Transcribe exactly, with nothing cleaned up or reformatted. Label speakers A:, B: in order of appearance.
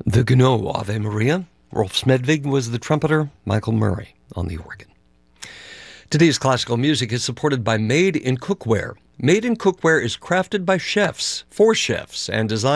A: The Gounod Ave Maria. Rolf Smedvig was the trumpeter, Michael Murray on the organ. Today's classical music is supported by Made in Cookware. Made in Cookware is crafted by chefs, for chefs, and designed